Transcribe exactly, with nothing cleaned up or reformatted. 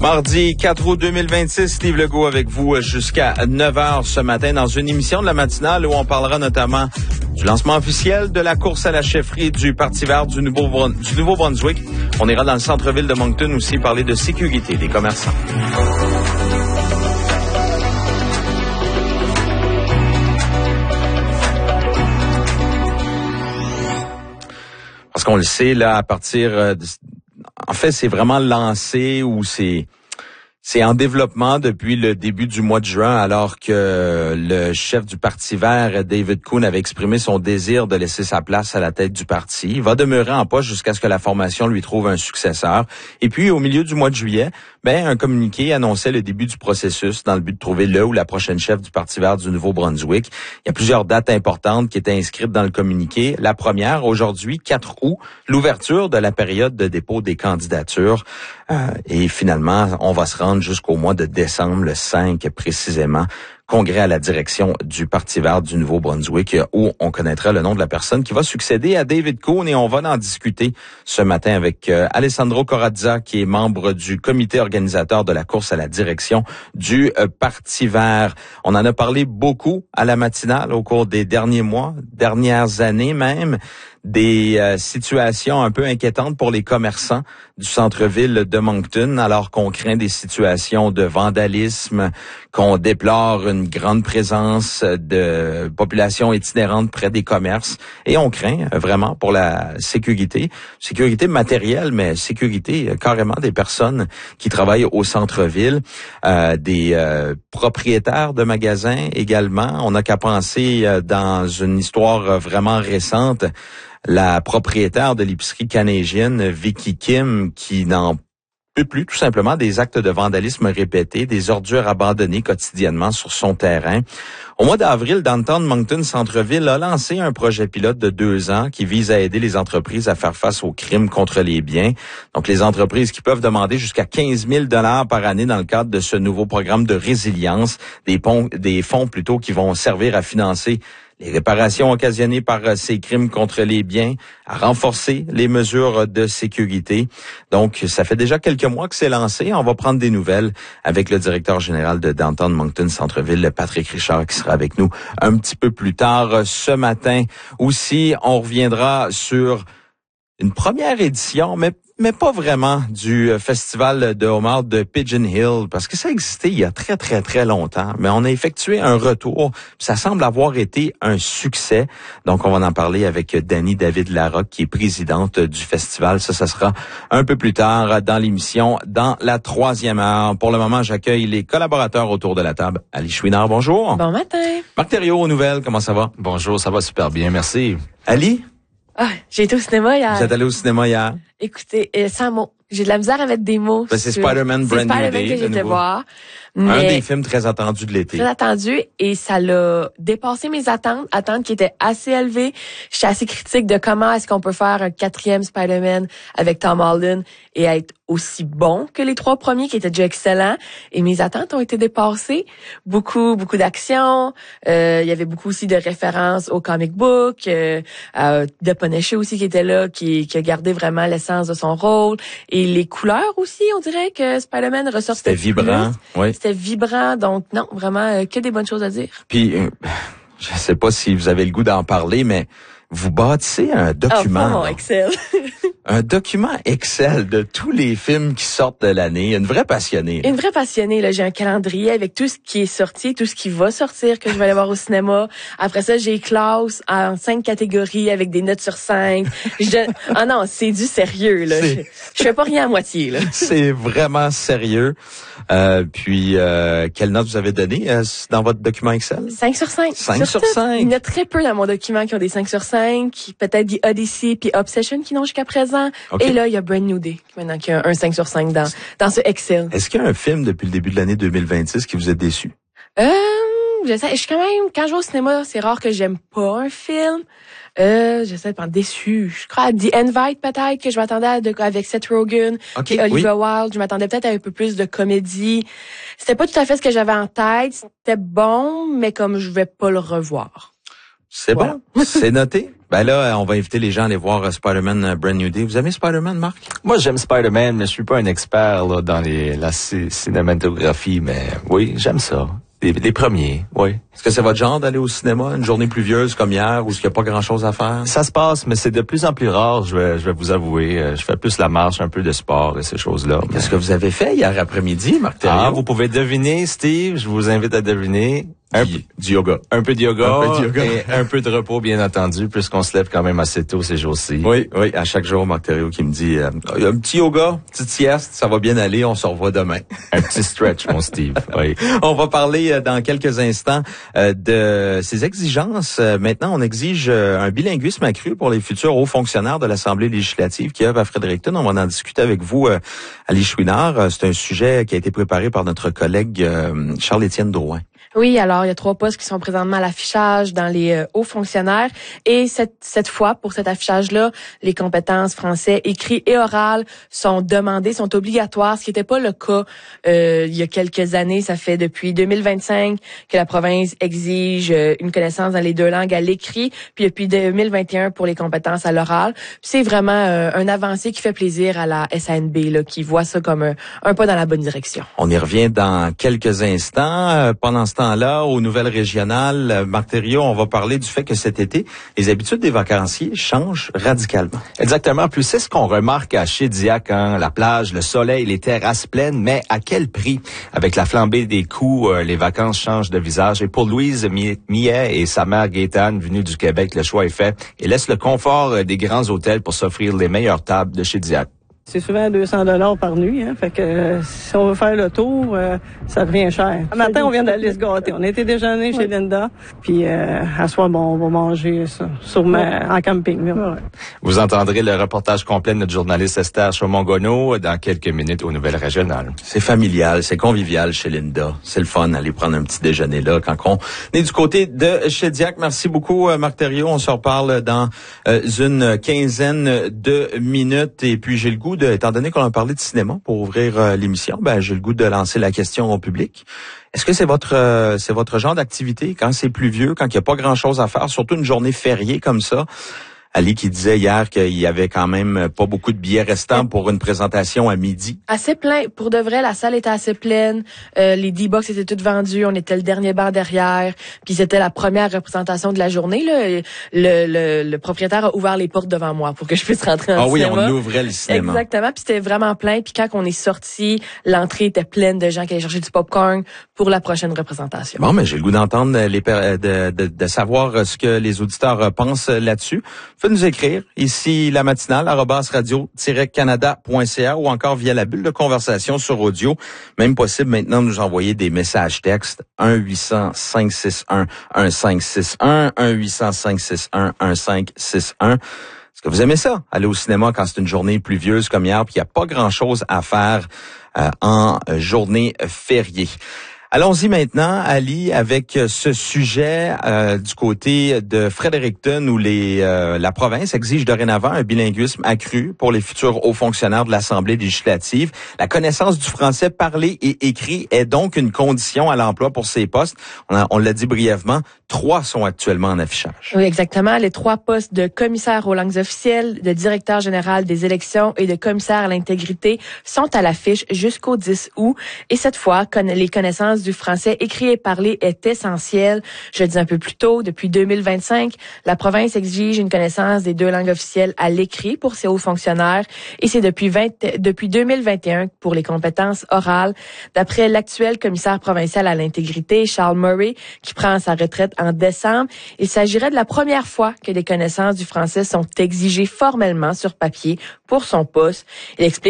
Mardi quatre août deux mille vingt-six, Steve Legault avec vous jusqu'à neuf heures ce matin dans une émission de la matinale où on parlera notamment du lancement officiel de la course à la chefferie du Parti vert du Nouveau, du Nouveau-Brunswick. On ira dans le centre-ville de Moncton aussi parler de sécurité des commerçants. Parce qu'on le sait, là, à partir... De, en fait, c'est vraiment lancé ou c'est... C'est en développement depuis le début du mois de juin, alors que le chef du Parti vert, David Coon, avait exprimé son désir de laisser sa place à la tête du parti. Il va demeurer en poste jusqu'à ce que la formation lui trouve un successeur. Et puis, au milieu du mois de juillet, ben, un communiqué annonçait le début du processus dans le but de trouver le ou la prochaine chef du Parti vert du Nouveau-Brunswick. Il y a plusieurs dates importantes qui étaient inscrites dans le communiqué. La première, aujourd'hui, quatre août, l'ouverture de la période de dépôt des candidatures. Euh, et finalement, on va se rendre jusqu'au mois de décembre, le cinq précisément, congrès à la direction du Parti vert du Nouveau-Brunswick, où on connaîtra le nom de la personne qui va succéder à David Coon, et on va en discuter ce matin avec euh, Alessandro Corazza, qui est membre du comité organisateur de la course à la direction du euh, Parti vert. On en a parlé beaucoup à la matinale au cours des derniers mois, dernières années même, des euh, situations un peu inquiétantes pour les commerçants du centre-ville de Moncton, alors qu'on craint des situations de vandalisme, qu'on déplore une grande présence de population itinérante près des commerces, et on craint vraiment pour la sécurité, sécurité matérielle, mais sécurité carrément des personnes qui travaillent au centre-ville, euh, des euh, propriétaires de magasins également. On n'a qu'à penser euh, dans une histoire vraiment récente, la propriétaire de l'épicerie canadienne, Vicky Kim, qui n'en peut plus tout simplement des actes de vandalisme répétés, des ordures abandonnées quotidiennement sur son terrain. Au mois d'avril, Downtown Moncton Centre-Ville a lancé un projet pilote de deux ans qui vise à aider les entreprises à faire face aux crimes contre les biens. Donc, les entreprises qui peuvent demander jusqu'à quinze mille dollars par année dans le cadre de ce nouveau programme de résilience, des, ponts, des fonds plutôt qui vont servir à financer les réparations occasionnées par ces crimes contre les biens, à renforcer les mesures de sécurité. Donc, ça fait déjà quelques mois que c'est lancé. On va prendre des nouvelles avec le directeur général de Downtown Moncton Centre-Ville, Patrick Richard, qui sera avec nous un petit peu plus tard ce matin. Aussi, on reviendra sur une première édition, mais mais pas vraiment, du festival de homard de Pigeon Hill, parce que ça existait il y a très, très, très longtemps. Mais on a effectué un retour, ça semble avoir été un succès. Donc, on va en parler avec Dani David-Larocque, qui est présidente du festival. Ça, ça sera un peu plus tard dans l'émission, dans la troisième heure. Pour le moment, j'accueille les collaborateurs autour de la table. Ali Chouinard, bonjour. Bon matin. Marc Thériault, aux nouvelles, comment ça va? Bonjour, ça va super bien, merci. Ali? Ah, j'ai été au cinéma hier. Vous êtes allé au cinéma hier? Écoutez, euh, sans mots. J'ai de la misère à mettre des mots. Ben, c'est sur... Spider-Man Brand New Day. C'est Spider-Man que j'étais voir. Mais un des films très attendus de l'été. Très attendu, et ça l'a dépassé mes attentes, attentes qui étaient assez élevées. J'étais assez critique de comment est-ce qu'on peut faire un quatrième Spider-Man avec Tom Holland et être aussi bon que les trois premiers qui étaient déjà excellents. Et mes attentes ont été dépassées. Beaucoup, beaucoup d'action. Euh, il y avait beaucoup aussi de références au comic book, euh, euh, de Punisher aussi qui était là, qui, qui a gardé vraiment l'essence de son rôle. Et les couleurs aussi, on dirait que Spider-Man ressortait. C'était vibrant, oui. C'était vibrant, donc non, vraiment, euh, que des bonnes choses à dire. Puis, euh, je sais pas si vous avez le goût d'en parler, mais vous bâtissez un document. Oh, mon Excel. Un document Excel de tous les films qui sortent de l'année. Une vraie passionnée. Là. Une vraie passionnée. Là, j'ai un calendrier avec tout ce qui est sorti, tout ce qui va sortir, que je vais aller voir au cinéma. Après ça, j'ai classe en cinq catégories avec des notes sur cinq. Je... Ah non, c'est du sérieux. Là. Je, je fais pas rien à moitié. Là. C'est vraiment sérieux. Euh, puis, euh, quelle note vous avez donnée euh, dans votre document Excel? cinq sur cinq. cinq sur cinq. Il y en a très peu dans mon document qui ont des cinq sur cinq. Peut-être des Odyssey puis Obsession qui n'ont jusqu'à présent. Okay. Et là, il y a Brand New Day, maintenant qui a un cinq sur cinq dans, dans ce Excel. Est-ce qu'il y a un film depuis le début de l'année deux mille vingt-six qui vous a déçu? Euh, je sais, je suis quand même, quand je vais au cinéma, c'est rare que j'aime pas un film. Euh, j'essaie de pas déçu. Je crois à The Invite, peut-être, que je m'attendais à de, avec Seth Rogen, okay, et Olivia oui. Wilde. Je m'attendais peut-être à un peu plus de comédie. C'était pas tout à fait ce que j'avais en tête. C'était bon, mais comme je vais pas le revoir. C'est voilà. Bon. C'est noté. Ben là, on va inviter les gens à aller voir uh, Spider-Man uh, Brand New Day. Vous aimez Spider-Man, Marc? Moi, j'aime Spider-Man, mais je suis pas un expert là, dans les, la c- cinématographie, mais oui, j'aime ça. Les, les premiers, oui. Est-ce que c'est votre genre d'aller au cinéma une journée pluvieuse comme hier où il n'y a pas grand-chose à faire? Ça se passe, mais c'est de plus en plus rare, je vais, je vais vous avouer. Je fais plus la marche, un peu de sport et ces choses-là. Qu'est-ce que vous avez fait hier après-midi, Marc Thériault? Ah, vous pouvez deviner, Steve, je vous invite à deviner. Un, du, du yoga. Un peu de yoga, un peu de yoga. Et un peu de repos, bien entendu, puisqu'on se lève quand même assez tôt ces jours-ci. Oui, oui, à chaque jour, Marc Thériault qui me dit euh, un petit yoga, petite sieste, ça va bien aller, on se revoit demain. Un petit stretch, mon Steve. Oui. On va parler euh, dans quelques instants euh, de ces exigences. Euh, maintenant, on exige euh, un bilinguisme accru pour les futurs hauts fonctionnaires de l'Assemblée législative qui œuvrent à Fredericton. On va en discuter avec vous, euh, Ali Chouinard. Euh, c'est un sujet qui a été préparé par notre collègue euh, Charles-Étienne Drouin. Oui, alors il y a trois postes qui sont présentement à l'affichage dans les euh, hauts fonctionnaires et cette cette fois pour cet affichage-là, les compétences français écrit et oral sont demandées, sont obligatoires, ce qui n'était pas le cas euh, il y a quelques années. Ça fait depuis deux mille vingt-cinq que la province exige euh, une connaissance dans les deux langues à l'écrit, puis depuis deux mille vingt et un pour les compétences à l'oral. Puis c'est vraiment euh, un avancé qui fait plaisir à la S A N B là, qui voit ça comme un, un pas dans la bonne direction. On y revient dans quelques instants. Euh, pendant ce temps-là, aux nouvelles régionales, euh, Marc Thériault, on va parler du fait que cet été, les habitudes des vacanciers changent radicalement. Exactement. Puis c'est ce qu'on remarque à Shediac, hein, la plage, le soleil, les terrasses pleines, mais à quel prix? Avec la flambée des coûts, euh, les vacances changent de visage. Et pour Louise Millet et sa mère Gaétane, venue du Québec, le choix est fait et laisse le confort euh, des grands hôtels pour s'offrir les meilleures tables de Shediac. C'est souvent deux cents dollars par nuit, hein, fait que euh, si on veut faire le tour, euh, ça devient cher. Un matin, on vient d'aller se gâter. On a été déjeuner chez Linda, puis euh, à soir, bon, on va manger ça, sûrement ouais. en camping. Ouais. Vous entendrez le reportage complet de notre journaliste Esther Chaumont-Gonneau dans quelques minutes aux Nouvelles Régionales. C'est familial, c'est convivial chez Linda. C'est le fun d'aller prendre un petit déjeuner là quand on est du côté de Shediac. Merci beaucoup, Marc Thériault. On se reparle dans euh, une quinzaine de minutes. Et puis, j'ai le goût de, étant donné qu'on a parlé de cinéma pour ouvrir euh, l'émission, ben j'ai le goût de lancer la question au public. Est-ce que c'est votre euh, c'est votre genre d'activité quand c'est pluvieux, quand il n'y a pas grand-chose à faire, surtout une journée fériée comme ça? Ali qui disait hier qu'il y avait quand même pas beaucoup de billets restants pour une présentation à midi. Assez plein. Pour de vrai, la salle était assez pleine. Euh, les D-Box étaient toutes vendues. On était le dernier banc derrière. Puis c'était la première représentation de la journée. Là. Le, le, le propriétaire a ouvert les portes devant moi pour que je puisse rentrer en ah cinéma. Ah oui, on ouvrait le cinéma. Exactement. Puis c'était vraiment plein. Puis quand on est sorti, l'entrée était pleine de gens qui allaient chercher du popcorn pour la prochaine représentation. Bon, mais j'ai le goût d'entendre les de, de, de savoir ce que les auditeurs pensent là-dessus. Faites nous écrire ici la matinale arobase radio tiret canada point c a ou encore via la bulle de conversation sur audio. Même possible maintenant de nous envoyer des messages textes un huit cents cinq six un un cinq six un un huit cents cinq six un un cinq six un. Est-ce que vous aimez ça? Aller au cinéma quand c'est une journée pluvieuse comme hier puis il n'y a pas grand-chose à faire euh, en journée fériée. Allons-y maintenant, Ali, avec ce sujet euh, du côté de Fredericton où les, euh, la province exige dorénavant un bilinguisme accru pour les futurs hauts fonctionnaires de l'Assemblée législative. La connaissance du français parlé et écrit est donc une condition à l'emploi pour ces postes. On, a, on l'a dit brièvement, trois sont actuellement en affichage. Oui, exactement. Les trois postes de commissaire aux langues officielles, de directeur général des élections et de commissaire à l'intégrité sont à l'affiche jusqu'au dix août. Et cette fois, les connaissances du français écrit et parlé est essentiel. Je le dis un peu plus tôt, depuis deux mille vingt-cinq, la province exige une connaissance des deux langues officielles à l'écrit pour ses hauts fonctionnaires et c'est depuis vingt, depuis deux mille vingt et un pour les compétences orales. D'après l'actuel commissaire provincial à l'intégrité, Charles Murray, qui prend sa retraite en décembre, il s'agirait de la première fois que les connaissances du français sont exigées formellement sur papier pour son poste. Il explique